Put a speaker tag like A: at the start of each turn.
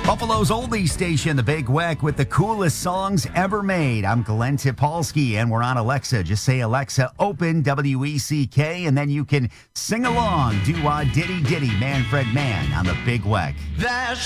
A: Buffalo's oldie station, The Big Weck, with the coolest songs ever made. I'm Glenn Tipolsky, and we're on Alexa. Just say, Alexa, open WECK, and then you can sing along. Do Diddy Diddy, Manfred Mann on The Big Weck.
B: There's